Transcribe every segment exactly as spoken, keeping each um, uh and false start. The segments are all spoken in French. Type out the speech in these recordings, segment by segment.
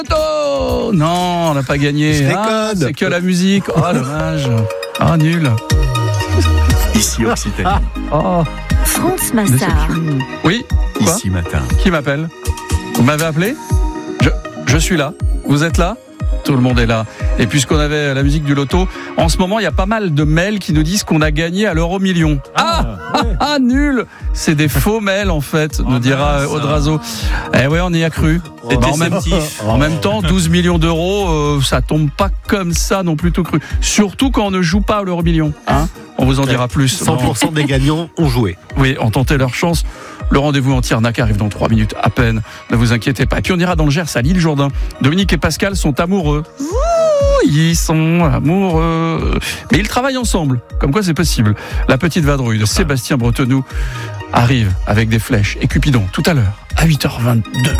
Oh non, on n'a pas gagné. Ah, c'est que la musique. Oh, dommage. Ah, nul. Ici Occitanie. Oh. France Massard. Oui. Quoi ? Ici Matin. Qui m'appelle ? Vous m'avez appelé ? je, je suis là. Vous êtes là ? Tout le monde est là. Et puisqu'on avait la musique du loto, en ce moment, il y a pas mal de mails qui nous disent qu'on a gagné à l'euro million. Ah, ah, ouais. ah, nul. C'est des faux mails, en fait, nous oh dira Audrazo. Eh ouais, on y a cru. Oh, bah, en, même, en même temps, douze millions d'euros, euh, ça tombe pas comme ça non plus tout cru. Surtout quand on ne joue pas à l'euro million. Hein, on vous en dira plus. cent pour cent des gagnants ont joué. Oui, ont tenté leur chance. Le rendez-vous entier-Arnaque arrive dans trois minutes à peine. Ne vous inquiétez pas. Et puis on ira dans le Gers à l'île Jourdain. Dominique et Pascal sont amoureux. Ouh, ils sont amoureux. Mais ils travaillent ensemble. Comme quoi c'est possible. La petite vadrouille de Sébastien Bretenoux arrive avec des flèches et Cupidon tout à l'heure à huit heures vingt-deux.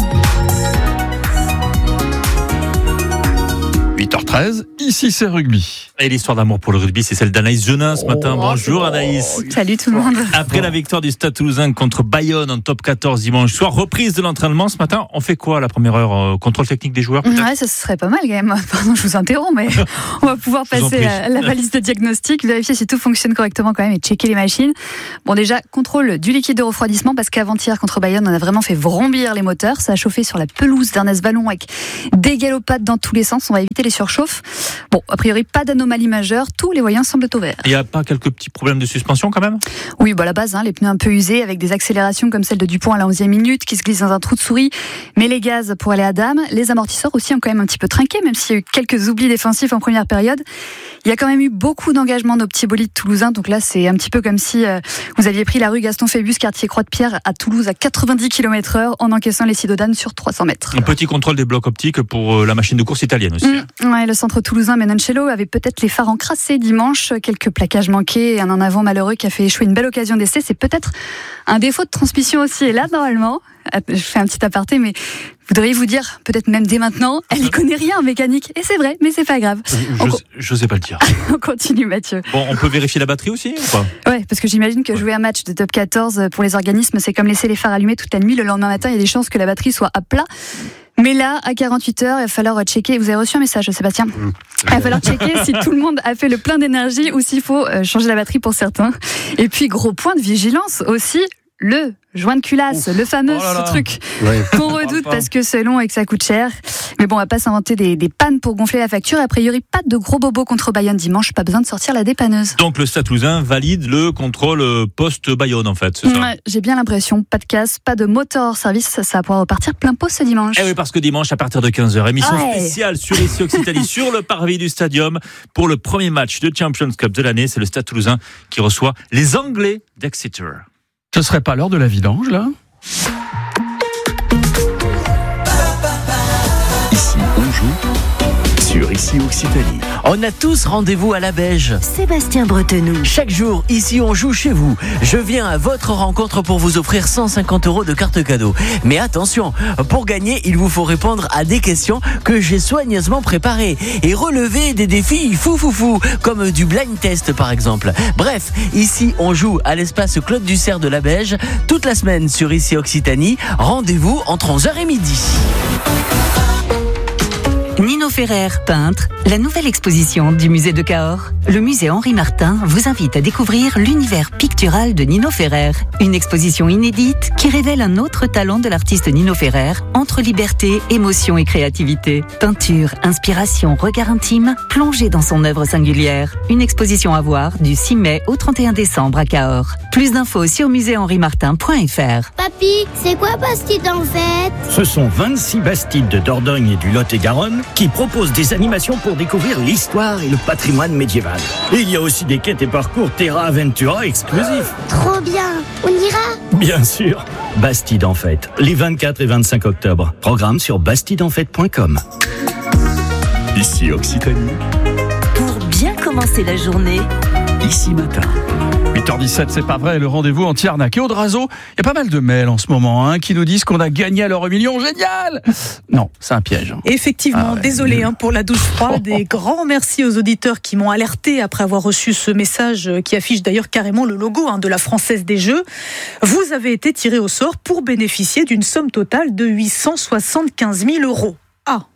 huit heures treize, ici c'est rugby. Et l'histoire d'amour pour le rugby, c'est celle d'Anaïs Genin ce matin. Oh, Bonjour Anaïs. Salut tout le monde. Après la victoire du Stade Toulousain contre Bayonne en top quatorze dimanche soir, reprise de l'entraînement ce matin, on fait quoi à la première heure ? euh, Contrôle technique des joueurs peut-être ? Ouais, ça serait pas mal quand même. Pardon, je vous interromps, mais on va pouvoir passer la, la valise de diagnostic, vérifier si tout fonctionne correctement quand même et checker les machines. Bon déjà, contrôle du liquide de refroidissement parce qu'avant-hier contre Bayonne, on a vraiment fait vrombir les moteurs. Ça a chauffé sur la pelouse d'Ernest Vallon avec des galopades dans tous les sens. On va éviter les surchauffes. Bon, a priori, pas d'anomalie majeure. Tous les voyants semblent au vert. Il n'y a pas quelques petits problèmes de suspension quand même ? Oui, bah à la base, hein, les pneus un peu usés avec des accélérations comme celle de Dupont à la onzième minute qui se glisse dans un trou de souris. Mais les gaz pour aller à dame, les amortisseurs aussi ont quand même un petit peu trinqué, même s'il y a eu quelques oublis défensifs en première période. Il y a quand même eu beaucoup d'engagement de nos petits bolides toulousains. Donc là, c'est un petit peu comme si euh, vous aviez pris la rue Gaston-Phébus, quartier Croix-de-Pierre à Toulouse à quatre-vingt-dix kilomètres heure en encaissant les Sidodanes sur trois cents mètres. Un petit contrôle des blocs optiques pour euh, la machine de course italienne aussi. Mmh, ouais, le centre toulousain Menoncello avait peut-être les phares encrassés dimanche, quelques plaquages manqués et un en avant malheureux qui a fait échouer une belle occasion d'essai. C'est peut-être un défaut de transmission aussi. Et là, normalement, je fais un petit aparté, mais vous devriez vous dire, peut-être même dès maintenant, elle n'y connaît rien en mécanique. Et c'est vrai, mais c'est pas grave. Je n'osais pas le dire. On continue, Mathieu. Bon, on peut vérifier la batterie aussi ou pas ? Ouais, parce que j'imagine que jouer un match de top quatorze pour les organismes, c'est comme laisser les phares allumés toute la nuit. Le lendemain matin, il y a des chances que la batterie soit à plat. Mais là, à quarante-huit heures, il va falloir checker. Vous avez reçu un message, Sébastien ? Mmh. Il va falloir checker si tout le monde a fait le plein d'énergie ou s'il faut changer la batterie pour certains. Et puis, gros point de vigilance aussi, le joint de culasse, Ouf. le fameux oh là là. ce truc ouais. qu'on redoute parce que c'est long et que ça coûte cher. Mais bon, on va pas s'inventer des, des pannes pour gonfler la facture. A priori, pas de gros bobos contre Bayonne dimanche, pas besoin de sortir la dépanneuse. Donc le Stade Toulousain valide le contrôle post-Bayonne en fait, c'est ça ? Ouais, j'ai bien l'impression, pas de casse, pas de moteur hors service, ça, ça va pouvoir repartir plein pot ce dimanche. Eh oui, parce que dimanche à partir de quinze heures, émission ouais. spéciale sur Ici Occitanie sur le parvis du Stadium pour le premier match de Champions Cup de l'année. C'est le Stade Toulousain qui reçoit les Anglais d'Exeter. Ce serait pas l'heure de la vidange, là ? Ici, on joue sur Ici Occitanie. On a tous rendez-vous à la Beige. Sébastien Bretenoux. Chaque jour, ici, on joue chez vous. Je viens à votre rencontre pour vous offrir cent cinquante euros de carte cadeau. Mais attention, pour gagner, il vous faut répondre à des questions que j'ai soigneusement préparées et relever des défis fou fou fou, comme du blind test par exemple. Bref, ici, on joue à l'espace Claude Dussert de la Beige toute la semaine sur Ici Occitanie. Rendez-vous entre onze heures et midi. Nino Ferrer, peintre, la nouvelle exposition du musée de Cahors. Le musée Henri Martin vous invite à découvrir l'univers pictural de Nino Ferrer. Une exposition inédite qui révèle un autre talent de l'artiste Nino Ferrer, entre liberté, émotion et créativité. Peinture, inspiration, regard intime, plongé dans son œuvre singulière. Une exposition à voir du six mai au trente et un décembre à Cahors. Plus d'infos sur musée henri martin point f r. Papy, c'est quoi Bastide en fait ? Ce sont vingt-six Bastides de Dordogne et du Lot-et-Garonne qui proposent des animations pour découvrir l'histoire et le patrimoine médiéval. Et il y a aussi des quêtes et parcours Terra Aventura exclusifs. Trop bien, on ira ? Bien sûr. Bastide en fête, les vingt-quatre et vingt-cinq octobre. Programme sur bastide en fête point com. Ici Occitanie. Pour bien commencer la journée. Ici Matin. huit heures dix-sept, c'est pas vrai, le rendez-vous entier-Arnaque. Et Audrazo, il y a pas mal de mails en ce moment hein, qui nous disent qu'on a gagné à l'euro million. Génial ! Non, c'est un piège. Effectivement, Ah ouais, désolé hein, pour la douche froide. Oh, oh. Et grand merci aux auditeurs qui m'ont alerté après avoir reçu ce message qui affiche d'ailleurs carrément le logo hein, de la Française des Jeux. Vous avez été tiré au sort pour bénéficier d'une somme totale de huit cent soixante-quinze mille euros. Ah,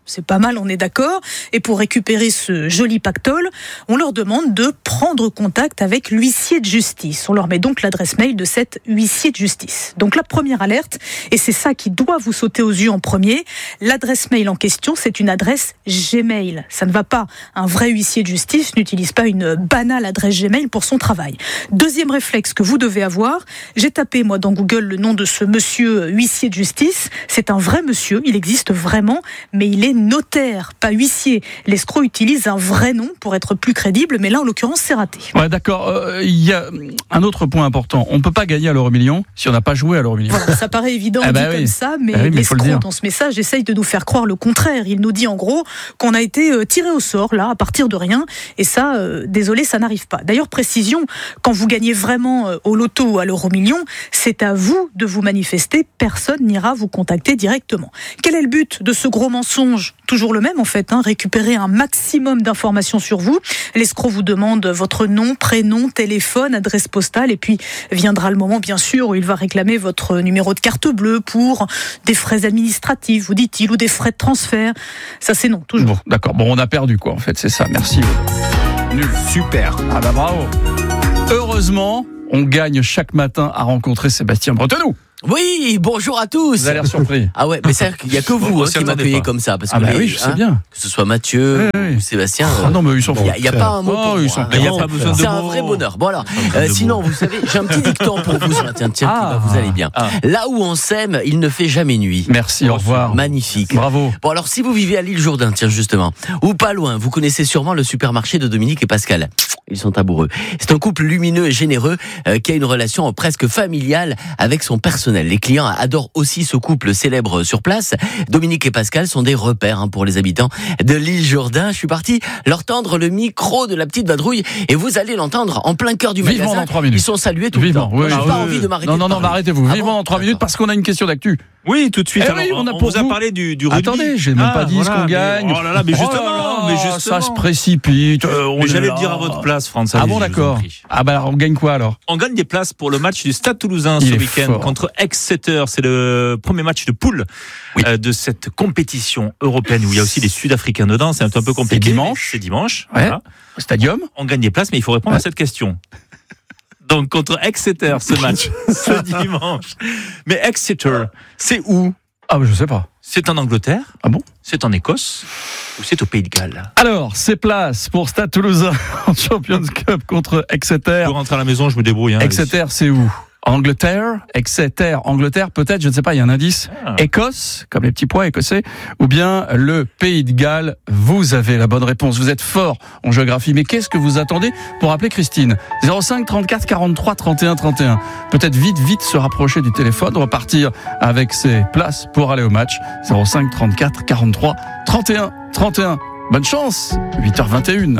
c'est pas mal, on est d'accord. Et pour récupérer ce joli pactole, on leur demande de prendre contact avec l'huissier de justice. On leur met donc l'adresse mail de cet huissier de justice. Donc la première alerte, et c'est ça qui doit vous sauter aux yeux en premier, l'adresse mail en question, c'est une adresse Gmail. Ça ne va pas. Un vrai huissier de justice n'utilise pas une banale adresse Gmail pour son travail. Deuxième réflexe que vous devez avoir, j'ai tapé moi dans Google le nom de ce monsieur huissier de justice. C'est un vrai monsieur, il existe vraiment, mais il est notaire, pas huissier. L'escroc utilise un vrai nom pour être plus crédible, mais là en l'occurrence c'est raté. Ouais, d'accord. Il euh, y a un autre point important. On peut pas gagner à l'euro million si on n'a pas joué à l'euro million. Voilà, ça paraît évident ah bah dit oui. comme ça, mais, bah oui, mais l'escroc dans ce message essaye de nous faire croire le contraire. Il nous dit en gros qu'on a été tiré au sort là à partir de rien, et ça, euh, désolé, ça n'arrive pas. D'ailleurs, précision, quand vous gagnez vraiment euh, au loto ou à l'euro million, c'est à vous de vous manifester. Personne n'ira vous contacter directement. Quel est le but de ce gros mensonge ? Toujours le même en fait, hein, récupérer un maximum d'informations sur vous. L'escroc vous demande votre nom, prénom, téléphone, adresse postale, et puis viendra le moment bien sûr où il va réclamer votre numéro de carte bleue pour des frais administratifs, vous dit-il, ou des frais de transfert. Ça c'est non, toujours. Bon, d'accord. Bon, on a perdu quoi en fait, c'est ça. Merci. Nul. Super. Ah bah bravo. Heureusement, on gagne chaque matin à rencontrer Sébastien Bretenou. Oui, bonjour à tous. Vous avez l'air surpris. Ah ouais, mais c'est qu'il y a que vous hein, qui m'accueillez comme ça, parce que ah bah les, oui, je sais hein, bien. que ce soit Mathieu oui, oui. ou Sébastien. Ah non, mais ils sont. Il n'y a, a pas un mot. Oh, pour ils moi, sont. Il n'y a pas besoin de C'est mots. un vrai bonheur. Bon alors, euh, sinon, vous savez, j'ai un petit dicton pour vous. Tiens, tiens, Ah. vous allez bien. Ah. Là où on s'aime, il ne fait jamais nuit. Merci, au revoir. Magnifique. Bravo. Bon alors, si vous vivez à l'île Jourdain, tiens justement, ou pas loin, vous connaissez sûrement le supermarché de Dominique et Pascal. Ils sont amoureux. C'est un couple lumineux et généreux euh, qui a une relation presque familiale avec son personnel. Les clients adorent aussi ce couple célèbre sur place. Dominique et Pascal sont des repères hein, pour les habitants de l'île Jourdain. Je suis parti leur tendre le micro de la petite vadrouille et vous allez l'entendre en plein cœur du Vivement magasin. dans trois minutes. Ils sont salués tout Vivement, le temps. oui, J'ai oui, pas oui, envie oui. de m'arrêter. Non, non, de non, parler. arrêtez-vous. Ah Vivement bon dans trois minutes parce qu'on a une question d'actu. Oui, tout de suite. Eh Alors, oui, on on, a on pour vous a vous- parlé du, du rugby. Attendez, j'ai même Ah, pas dit voilà, ce qu'on mais- gagne. Oh là là, mais justement, Oh là mais là, justement. ça se précipite. Euh, on Mais est j'allais là. le dire à votre place, France. Ah allez, bon, je vous en d'accord. prie. Ah bah alors, on gagne quoi alors? On gagne des places pour le match du Stade Toulousain Il ce est week-end fort. contre Exeter. C'est le premier match de poule Oui. euh, de cette compétition européenne où il y a aussi les Sud-Africains dedans. C'est un peu compliqué. C'est dimanche. C'est dimanche. Ouais. Voilà. Au Stadium. On gagne des places, mais il faut répondre Ouais. à cette question. Donc contre Exeter, ce match, ce dimanche. Mais Exeter, c'est où? Ah bah je sais pas. C'est en Angleterre? Ah bon? C'est en Écosse? Ou c'est au Pays de Galles? Alors, c'est place pour Stade Toulousain en Champions Cup contre Exeter. Pour rentrer à la maison, je me débrouille. Hein, Exeter, c'est où? Angleterre, Exeter, Angleterre, peut-être, je ne sais pas, il y a un indice. Ah. Écosse, comme les petits pois écossais, ou bien le Pays de Galles. Vous avez la bonne réponse. Vous êtes fort en géographie. Mais qu'est-ce que vous attendez pour appeler Christine? zéro cinq trente-quatre quarante-trois trente et un trente et un. Peut-être vite, vite se rapprocher du téléphone, repartir avec ses places pour aller au match. zéro cinq trente-quatre quarante-trois trente et un trente et un. Bonne chance, huit heures vingt et une.